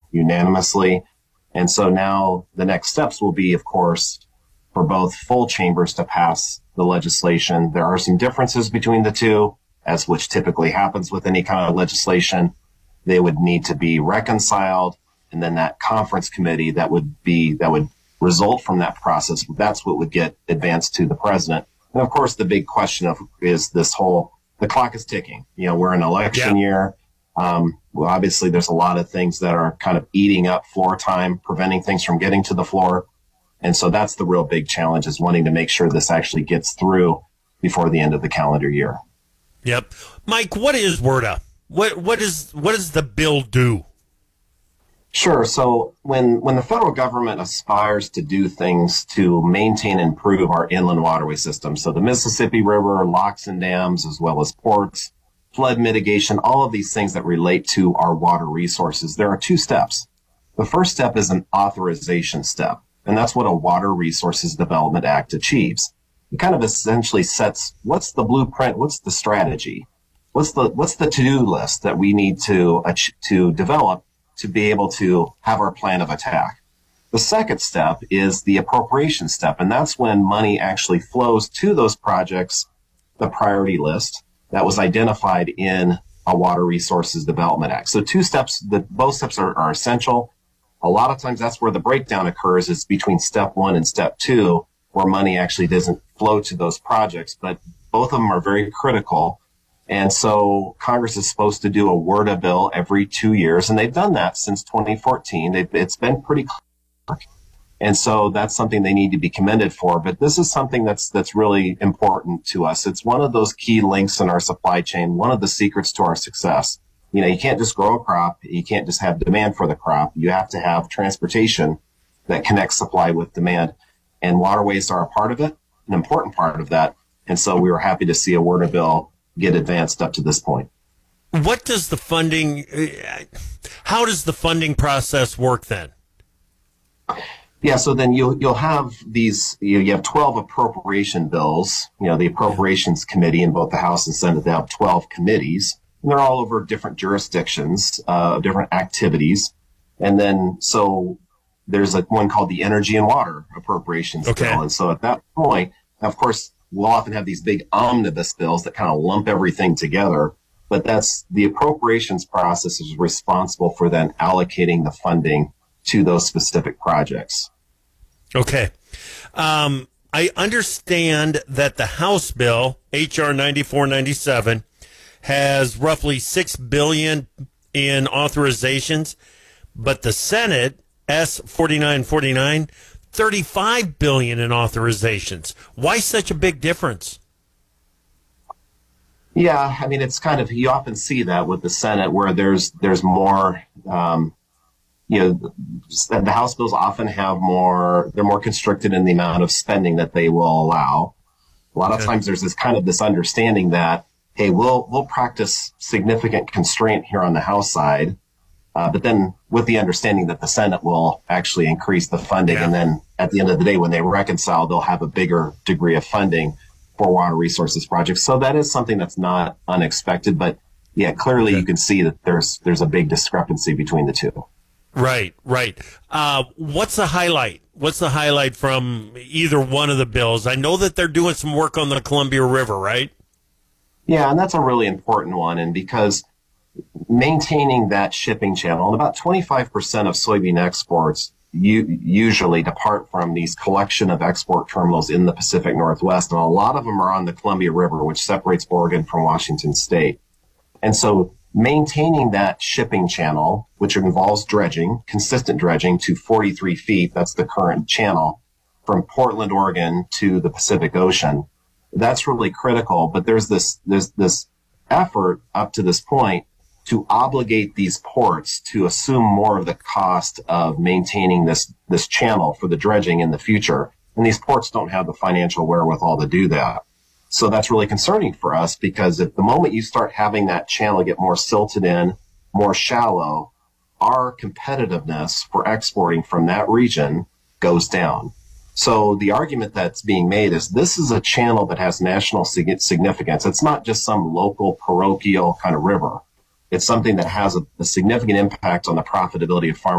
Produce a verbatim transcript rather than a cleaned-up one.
unanimously. And so now the next steps will be, of course, for both full chambers to pass the legislation. There are some differences between the two, as which typically happens with any kind of legislation. They would need to be reconciled, and then that conference committee that would be that would result from that process, that's what would get advanced to the president. And of course, the big question of is this whole the clock is ticking. You know, we're in election yeah. year. Um, well, obviously, there's a lot of things that are kind of eating up floor time, preventing things from getting to the floor. And so that's the real big challenge, is wanting to make sure this actually gets through before the end of the calendar year. Yep. Mike, what is WRDA? What what is what does the bill do? Sure. So when when the federal government aspires to do things to maintain and improve our inland waterway system, so the Mississippi River, locks and dams, as well as ports, flood mitigation, all of these things that relate to our water resources, there are two steps. The first step is an authorization step, and that's what a Water Resources Development Act achieves. It kind of essentially sets what's the blueprint, what's the strategy, what's the what's the to-do list that we need to uh, to develop to be able to have our plan of attack. The second step is the appropriation step, and that's when money actually flows to those projects, the priority list that was identified in a Water Resources Development Act. So two steps, the, both steps are, are essential. A lot of times that's where the breakdown occurs, is between step one and step two, where money actually doesn't flow to those projects, but both of them are very critical. And so Congress is supposed to do a WRDA bill every two years, and they've done that since twenty fourteen. They've, it's been pretty clear. And so that's something they need to be commended for. But this is something that's that's really important to us. It's one of those key links in our supply chain, one of the secrets to our success. You know, you can't just grow a crop. You can't just have demand for the crop. You have to have transportation that connects supply with demand. And waterways are a part of it, an important part of that. And so we were happy to see a WRDA bill get advanced up to this point. What does the funding, how does the funding process work then? Yeah, so then you'll you'll have these, you, you have twelve appropriation bills. You know, the Appropriations Committee in both the House and Senate, they have twelve committees. And they're all over different jurisdictions, uh, different activities. And then, so there's a one called the Energy and Water Appropriations okay. Bill. And so at that point, of course, we'll often have these big omnibus bills that kind of lump everything together. But that's the appropriations process is responsible for then allocating the funding to those specific projects. Okay. Um, I understand that the House bill, H R ninety-four ninety-seven, has roughly six billion dollars in authorizations, but the Senate, S forty-nine forty-nine, thirty-five billion dollars in authorizations. Why such a big difference? Yeah, I mean, it's kind of, you often see that with the Senate, where there's there's more, um, you know, the House bills often have more, they're more constricted in the amount of spending that they will allow. A lot of okay. times there's this kind of this understanding that, hey, we'll we'll practice significant constraint here on the House side, uh, but then with the understanding that the Senate will actually increase the funding, yeah. and then at the end of the day, when they reconcile, they'll have a bigger degree of funding for water resources projects. So that is something that's not unexpected, but yeah, clearly okay. you can see that there's there's a big discrepancy between the two. Right, right. Uh, what's the highlight? What's the highlight from either one of the bills? I know that they're doing some work on the Columbia River, right? Yeah, and that's a really important one. And because maintaining that shipping channel, and about twenty-five percent of soybean exports you usually depart from these collection of export terminals in the Pacific Northwest. And a lot of them are on the Columbia River, which separates Oregon from Washington State. And so maintaining that shipping channel, which involves dredging, consistent dredging to forty-three feet, that's the current channel, from Portland, Oregon to the Pacific Ocean, that's really critical. But there's this, there's this effort up to this point to obligate these ports to assume more of the cost of maintaining this, this channel for the dredging in the future. And these ports don't have the financial wherewithal to do that. So that's really concerning for us, because at the moment you start having that channel get more silted in, more shallow, our competitiveness for exporting from that region goes down. So the argument that's being made is this is a channel that has national significance. It's not just some local parochial kind of river. It's something that has a, a significant impact on the profitability of farmers